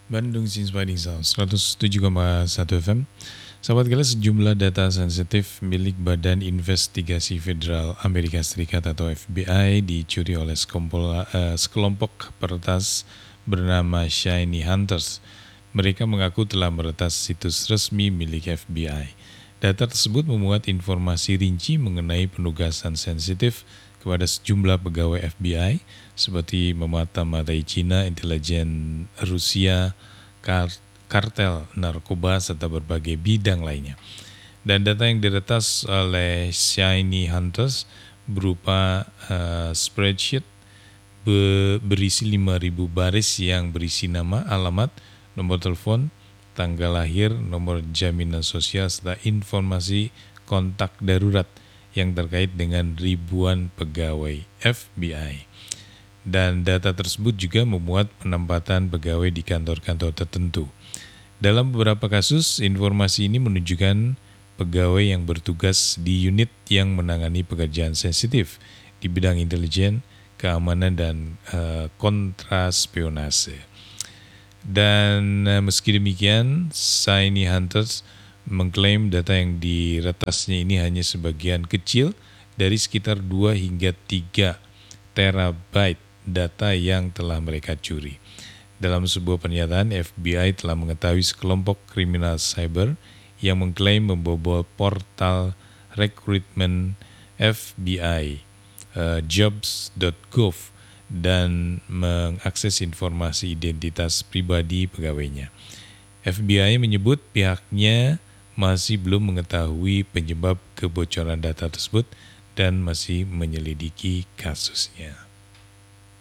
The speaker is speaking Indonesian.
Bandung Inspiring Sound 107,1 FM. Sahabat kalian, sejumlah data sensitif milik Badan Investigasi Federal Amerika Serikat atau FBI dicuri oleh sekelompok peretas bernama Shiny Hunters. Mereka mengaku telah meretas situs resmi milik FBI. Data tersebut memuat informasi rinci mengenai penugasan sensitif kepada sejumlah pegawai FBI seperti memata-matai Cina, intelijen Rusia, kartel narkoba, serta berbagai bidang lainnya. Dan data yang diretas oleh Shiny Hunters berupa spreadsheet berisi 5.000 baris yang berisi nama, alamat, nomor telepon, tanggal lahir, nomor jaminan sosial, serta informasi kontak darurat yang terkait dengan ribuan pegawai FBI. Dan data tersebut juga memuat penempatan pegawai di kantor-kantor tertentu. Dalam beberapa kasus, informasi ini menunjukkan pegawai yang bertugas di unit yang menangani pekerjaan sensitif di bidang intelijen, keamanan, dan kontraspionase. Dan meski demikian, Shiny Hunters mengklaim data yang diretasnya ini hanya sebagian kecil dari sekitar 2 hingga 3 terabyte data yang telah mereka curi. Dalam sebuah pernyataan, FBI telah mengetahui sekelompok kriminal cyber yang mengklaim membobol portal rekrutmen FBI, jobs.gov, dan mengakses informasi identitas pribadi pegawainya. FBI menyebut pihaknya masih belum mengetahui penyebab kebocoran data tersebut dan masih menyelidiki kasusnya.